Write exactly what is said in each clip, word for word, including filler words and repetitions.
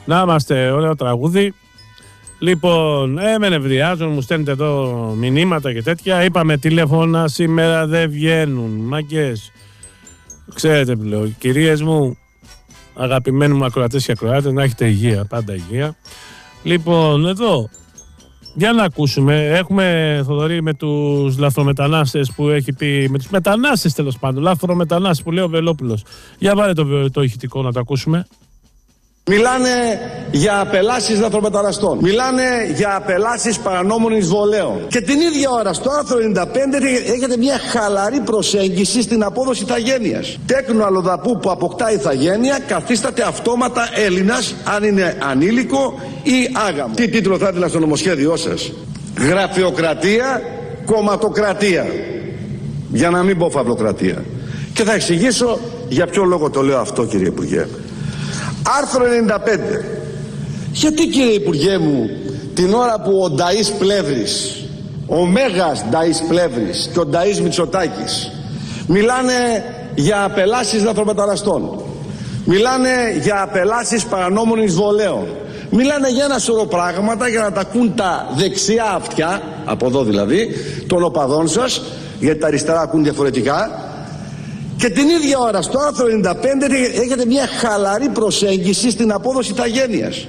Να είμαστε, ωραίο τραγούδι. Λοιπόν, ε, με νευριάζουν, μου στέλνετε εδώ μηνύματα και τέτοια. Είπαμε τηλέφωνα σήμερα δεν βγαίνουν. Μαγκές. Ξέρετε πλέον, κυρίες μου, αγαπημένοι μου ακροατές και ακροάτες, να έχετε υγεία, πάντα υγεία. Λοιπόν, εδώ, για να ακούσουμε, έχουμε Θοδωρή με τους λαθρομετανάστες που έχει πει, με τους μετανάστες τέλος πάντων, λαθρομετανάστες που λέει ο Βελόπουλος. Για βάλε το, το ηχητικό να το ακούσουμε. Μιλάνε για απελάσεις λαθρομεταναστών. Μιλάνε για απελάσεις παρανόμων εισβολέων. Και την ίδια ώρα στο άρθρο ενενήντα πέντε έχετε μια χαλαρή προσέγγιση στην απόδοση ηθαγένειας. Τέκνο αλλοδαπού που αποκτά ηθαγένεια καθίσταται αυτόματα Έλληνας αν είναι ανήλικο ή άγαμο. Τι τίτλο θα ήθελα στο νομοσχέδιό σας? Γραφειοκρατία, κομματοκρατία. Για να μην πω φαυλοκρατία. Και θα εξηγήσω για ποιο λόγο το λέω αυτό, κύριε Υπουργέ. Άρθρο ενενήντα πέντε. Γιατί, κύριε Υπουργέ μου, την ώρα που ο Νταΐς Πλεύρης, ο μέγας Νταΐς Πλεύρης και ο Νταΐς Μητσοτάκης μιλάνε για απελάσεις λαθρομεταναστών, μιλάνε για απελάσεις παρανόμων εισβολέων, μιλάνε για ένα σωρό πράγματα για να τα ακούν τα δεξιά αυτιά, από εδώ δηλαδή, των οπαδών σας, γιατί τα αριστερά ακούν διαφορετικά. Και την ίδια ώρα στο άρθρο ενενήντα πέντε έχετε μια χαλαρή προσέγγιση στην απόδοση ηθαγένειας.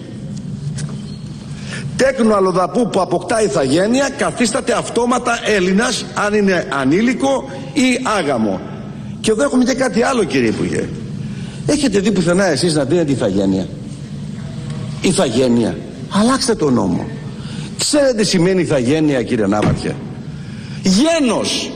Τέκνο αλλοδαπού που αποκτά ηθαγένεια καθίσταται αυτόματα Έλληνας αν είναι ανήλικο ή άγαμο. Και εδώ έχουμε και κάτι άλλο, κύριε Υπουργέ. Έχετε δει πουθενά εσείς να δίνετε ηθαγένεια? Ηθαγένεια. Αλλάξτε τον νόμο. Ξέρετε τι σημαίνει ηθαγένεια, κύριε Ναύαρχε? Γένος.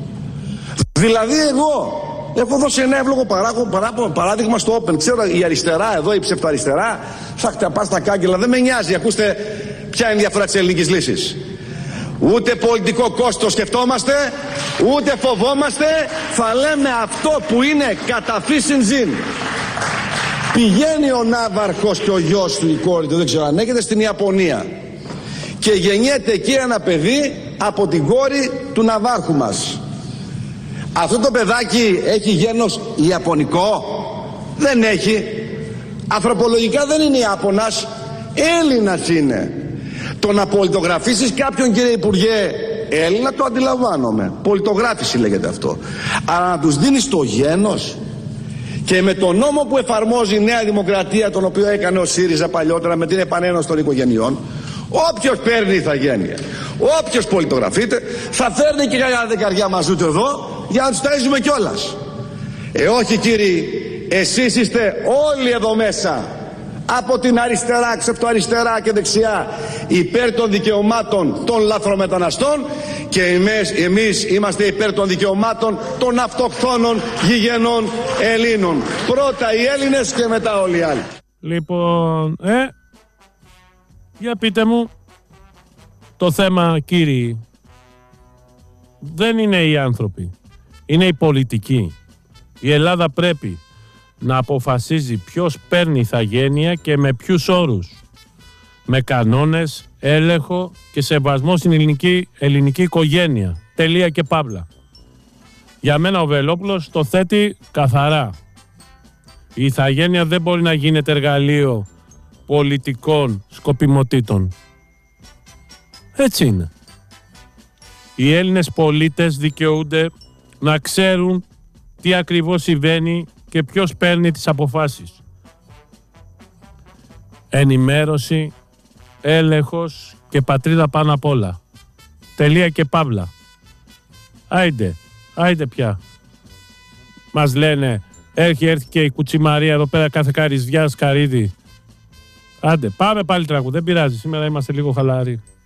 Δηλαδή εγώ έχω δώσει ένα εύλογο παράδειγμα στο Open. Ξέρω η αριστερά εδώ, η ψευτοαριστερά, θα χτυπά τα κάγκελα. Δεν με νοιάζει. Ακούστε ποια είναι η διαφορά της ελληνικής λύσης. Ούτε πολιτικό κόστος σκεφτόμαστε, ούτε φοβόμαστε. Θα λέμε αυτό που είναι κατά φύσιν ζήν. Πηγαίνει ο Ναύαρχος και ο γιος του, η κόρη του, δεν ξέρω αν έχετε, στην Ιαπωνία. Και γεννιέται εκεί ένα παιδί από την κόρη του Ναυάρχου μας. Αυτό το παιδάκι έχει γένος ιαπωνικό? Δεν έχει. Ανθρωπολογικά δεν είναι Ιάπωνας, Έλληνας είναι. Το να πολιτογραφήσεις κάποιον, κύριε Υπουργέ, Έλληνα, το αντιλαμβάνομαι. Πολιτογράφηση λέγεται αυτό. Αλλά να τους δίνεις το γένος? Και με τον νόμο που εφαρμόζει η Νέα Δημοκρατία, τον οποίο έκανε ο ΣΥΡΙΖΑ παλιότερα με την επανένωση των οικογενειών, όποιος παίρνει ηθαγένεια, όποιος πολιτογραφείται, θα φέρνει και κανένα δεκαριά μαζού του εδώ για να τους ταΐζουμε κιόλας. Ε όχι, κύριοι, εσείς είστε όλοι εδώ μέσα, από την αριστερά, ξεφτοαριστερά και δεξιά, υπέρ των δικαιωμάτων των λαθρομεταναστών, και εμείς, εμείς είμαστε υπέρ των δικαιωμάτων των αυτοχθόνων γηγενών Ελλήνων. Πρώτα οι Έλληνες και μετά όλοι οι άλλοι. Λοιπόν, ε, για πείτε μου, το θέμα, κύριοι, δεν είναι οι άνθρωποι, είναι η πολιτική. Η Ελλάδα πρέπει να αποφασίζει ποιος παίρνει ηθαγένεια και με ποιους όρους. Με κανόνες, έλεγχο και σεβασμό στην ελληνική, ελληνική οικογένεια. Τελεία και παύλα. Για μένα ο Βελόπουλος το θέτει καθαρά. Η ηθαγένεια δεν μπορεί να γίνεται εργαλείο πολιτικών σκοπιμοτήτων. Έτσι είναι. Οι Έλληνες πολίτες δικαιούνται να ξέρουν τι ακριβώς συμβαίνει και ποιος παίρνει τις αποφάσεις. Ενημέρωση, έλεγχος και πατρίδα πάνω απ' όλα. Τελεία και παύλα. Άιντε, άιντε πια. Μας λένε, έχει έρθει και η Κουτσιμαρία εδώ πέρα κάθε καρυζιά σκαρίδι. Άντε, πάμε πάλι τραγούδι, δεν πειράζει, σήμερα είμαστε λίγο χαλαροί.